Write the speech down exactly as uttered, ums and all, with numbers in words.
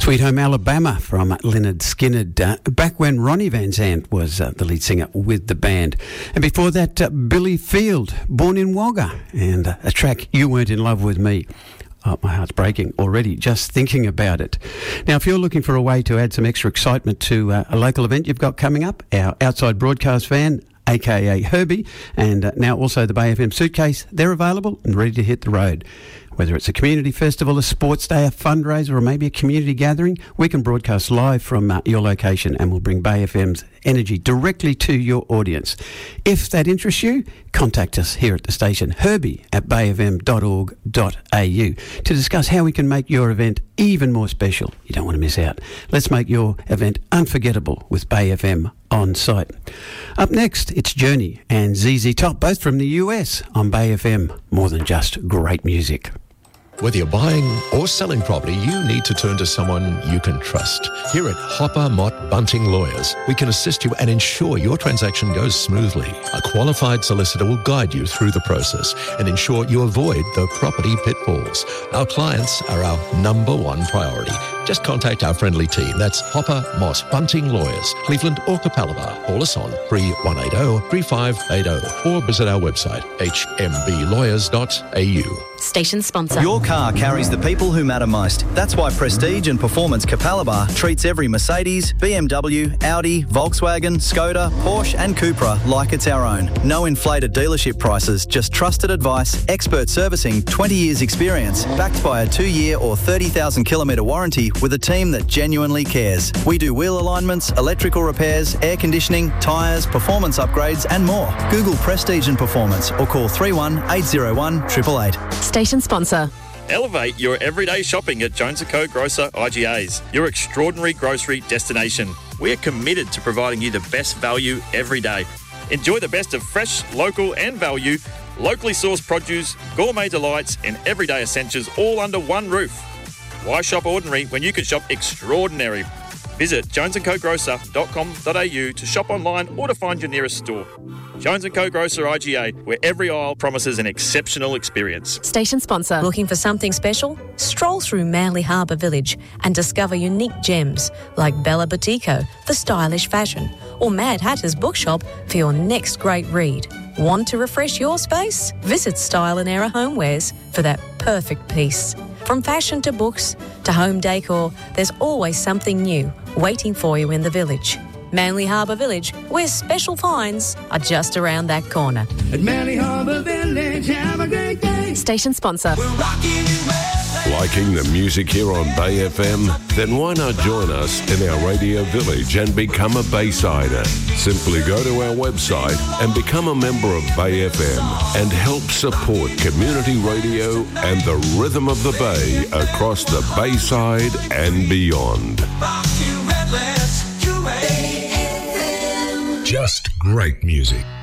Sweet Home Alabama from Lynyrd Skynyrd, uh, back when Ronnie Van Zant was uh, the lead singer with the band. And before that, uh, Billy Field, Born in Wagga, and uh, a track, You Weren't in Love with Me. Oh, my heart's breaking already just thinking about it. Now, if you're looking for a way to add some extra excitement to uh, a local event you've got coming up, our outside broadcast van, aka Herbie, and uh, now also the Bay F M suitcase, they're available and ready to hit the road. Whether it's a community festival, a sports day, a fundraiser, or maybe a community gathering, we can broadcast live from uh, your location and we'll bring Bay F M's energy directly to your audience. If that interests you, contact us here at the station, herbie at bay f m dot org dot a u, to discuss how we can make your event even more special. You don't want to miss out. Let's make your event unforgettable with Bay F M on site. Up next, it's Journey and Z Z Top, both from the U S on Bay F M. More than just great music. Whether you're buying or selling property, you need to turn to someone you can trust. Here at Hopper Mott Bunting Lawyers, we can assist you and ensure your transaction goes smoothly. A qualified solicitor will guide you through the process and ensure you avoid the property pitfalls. Our clients are our number one priority. Just contact our friendly team. That's Hopper Mott Bunting Lawyers, Cleveland or Capalaba. Call us on three one eight zero, three five eight zero or visit our website, h m b lawyers dot a u. Station sponsor. Your car carries the people who matter most. That's why Prestige and Performance Capalaba treats every Mercedes, B M W, Audi, Volkswagen, Skoda, Porsche and Cupra like it's our own. No inflated dealership prices, just trusted advice, expert servicing, twenty years experience, backed by a two-year or thirty thousand kilometre warranty with a team that genuinely cares. We do wheel alignments, electrical repairs, air conditioning, tyres, performance upgrades and more. Google Prestige and Performance or call three one eight zero one eight eight eight. Station sponsor. Elevate your everyday shopping at Jones and Co Grocer I G As, your extraordinary grocery destination. We are committed to providing you the best value every day. Enjoy the best of fresh, local and value, locally sourced produce, gourmet delights and everyday essentials all under one roof. Why shop ordinary when you can shop extraordinary? Visit jones and co grocer dot com dot a u to shop online or to find your nearest store. Jones and Co Grocer I G A, where every aisle promises an exceptional experience. Station sponsor. Looking for something special? Stroll through Manly Harbour Village and discover unique gems like Bella Boutico for stylish fashion or Mad Hatter's Bookshop for your next great read. Want to refresh your space? Visit Style and Era Homewares for that perfect piece. From fashion to books to home decor, there's always something new waiting for you in the village. Manly Harbour Village, where special finds are just around that corner. At Manly Harbour Village, have a great day. Station sponsor. We're rocking you. Liking the music here on Bay F M? Then why not join us in our radio village and become a Baysider? Simply go to our website and become a member of Bay F M and help support community radio and the rhythm of the Bay across the Bayside and beyond. Just great music.